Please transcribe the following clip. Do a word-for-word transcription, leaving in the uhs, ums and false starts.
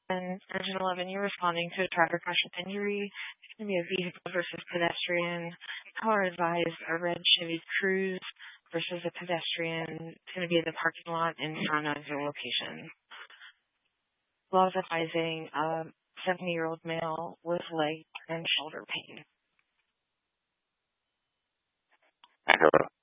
Engine eleven, you're responding to a traffic crash with injury. It's going to be a vehicle versus pedestrian. Caller advised a red Chevy Cruze versus a pedestrian. It's going to be in the parking lot in front of your location. Laws advising a seventy-year-old male with leg and shoulder pain. Hello.